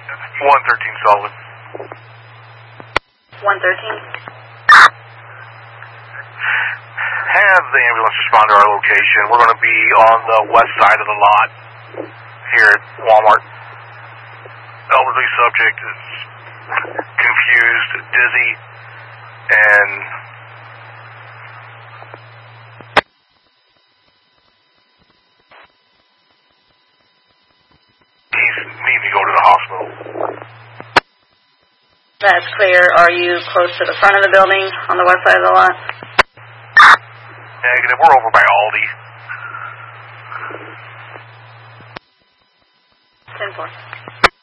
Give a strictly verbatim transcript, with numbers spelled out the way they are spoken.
one thirteen Sullivan. one thirteen? Have the ambulance respond to our location. We're going to be on the west side of the lot here at Walmart. Elderly subject is confused, dizzy, and he's needing to go to the hospital. That's clear. Are you close to the front of the building on the west side of the lot? Negative. We're over by Aldi. ten four.